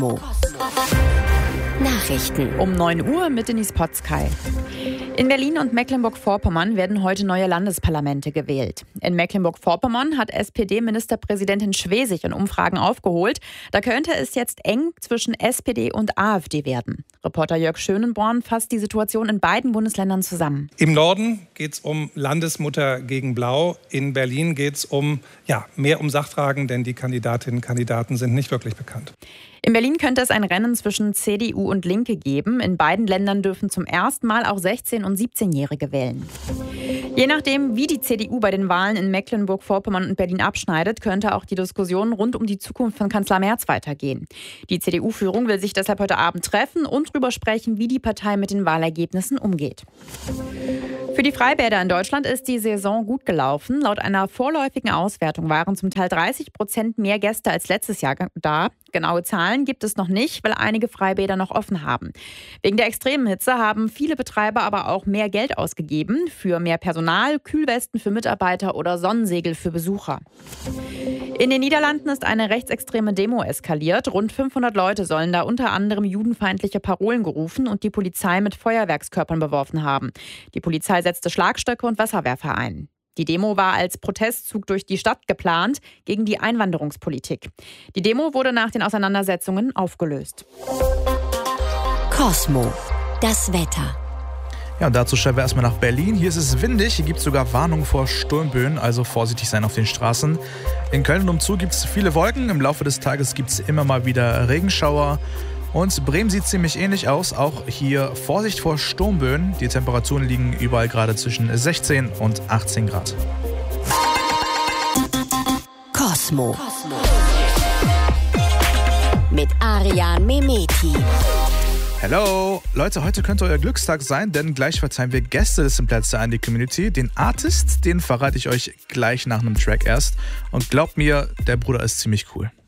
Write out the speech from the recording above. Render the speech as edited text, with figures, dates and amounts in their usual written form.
Nachrichten um 9 Uhr mit Denise Potzkei. In Berlin und Mecklenburg-Vorpommern werden heute neue Landesparlamente gewählt. In Mecklenburg-Vorpommern hat SPD-Ministerpräsidentin Schwesig in Umfragen aufgeholt. Da könnte es jetzt eng zwischen SPD und AfD werden. Reporter Jörg Schönenborn fasst die Situation in beiden Bundesländern zusammen. Im Norden geht es um Landesmutter gegen Blau. In Berlin geht es mehr um Sachfragen, denn die Kandidatinnen und Kandidaten sind nicht wirklich bekannt. In Berlin könnte es ein Rennen zwischen CDU und Linke geben. In beiden Ländern dürfen zum ersten Mal auch 16- und 17-Jährige wählen. Je nachdem, wie die CDU bei den Wahlen in Mecklenburg-Vorpommern und Berlin abschneidet, könnte auch die Diskussion rund um die Zukunft von Kanzler Merz weitergehen. Die CDU-Führung will sich deshalb heute Abend treffen und darüber sprechen, wie die Partei mit den Wahlergebnissen umgeht. Für die Freibäder in Deutschland ist die Saison gut gelaufen. Laut einer vorläufigen Auswertung waren zum Teil 30% mehr Gäste als letztes Jahr da. Genaue Zahlen gibt es noch nicht, weil einige Freibäder noch offen haben. Wegen der extremen Hitze haben viele Betreiber aber auch mehr Geld ausgegeben für mehr Personal, Kühlwesten für Mitarbeiter oder Sonnensegel für Besucher. In den Niederlanden ist eine rechtsextreme Demo eskaliert. Rund 500 Leute sollen da unter anderem judenfeindliche Parolen gerufen und die Polizei mit Feuerwerkskörpern beworfen haben. Die Polizei setzte Schlagstöcke und Wasserwerfer ein. Die Demo war als Protestzug durch die Stadt geplant gegen die Einwanderungspolitik. Die Demo wurde nach den Auseinandersetzungen aufgelöst. Cosmo, das Wetter. Ja, und dazu schauen wir erstmal nach Berlin. Hier ist es windig, hier gibt es sogar Warnungen vor Sturmböen, also vorsichtig sein auf den Straßen. In Köln und umzu gibt es viele Wolken, im Laufe des Tages gibt es immer mal wieder Regenschauer. Und Bremen sieht ziemlich ähnlich aus, auch hier Vorsicht vor Sturmböen. Die Temperaturen liegen überall gerade zwischen 16 und 18 Grad. Cosmo. Mit Ariane Memeti. Hello! Leute, heute könnte euer Glückstag sein, denn gleich verteilen wir Gästelistenplätze an die Community. Den Artist, den verrate ich euch gleich nach einem Track erst. Und glaubt mir, der Bruder ist ziemlich cool.